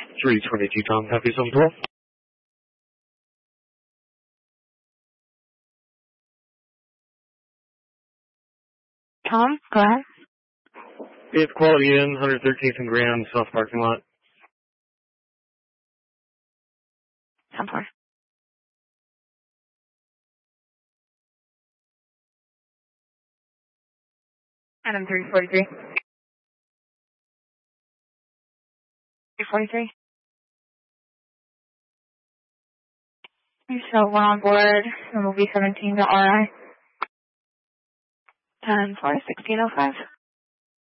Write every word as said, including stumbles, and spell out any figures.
three twenty-two Tom, copy seven twelve. Tom, go ahead. It's Quality Inn, one thirteenth and Grand, South parking lot. ten four. Item three forty-three. three forty-three. So we're on board. It will be seventeen to R I. ten four, sixteen oh five.